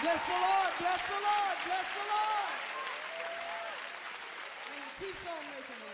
Bless the Lord, bless the Lord, bless the Lord. And he keeps on making a way.